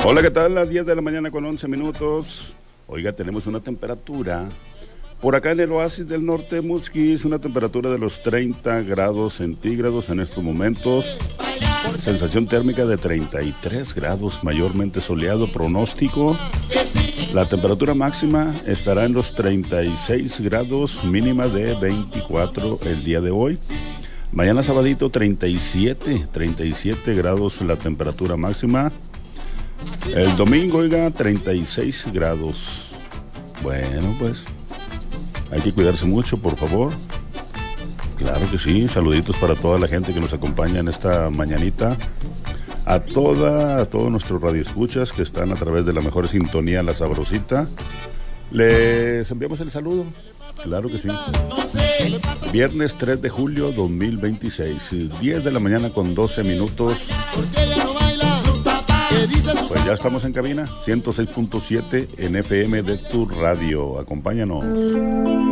Hola, ¿qué tal? Las 10 de la mañana con 11 minutos. Oiga, tenemos una temperatura por acá en el Oasis del Norte, Musquis, una temperatura de los 30 grados centígrados en estos momentos. Sensación térmica de 33 grados, mayormente soleado, pronóstico. La temperatura máxima estará en los 36 grados, mínima de 24 el día de hoy. Mañana sabadito 37 grados la temperatura máxima. El domingo, oiga, 36 grados. Bueno, pues hay que cuidarse mucho, por favor. Claro que sí, saluditos para toda la gente que nos acompaña en esta mañanita. A todos nuestros radioescuchas que están a través de la mejor sintonía, La Sabrosita. Les enviamos el saludo. Claro que sí. Viernes 3 de julio 2026, 10 de la mañana con 12 minutos. Pues ya estamos en cabina, 106.7 en FM de tu radio. Acompáñanos.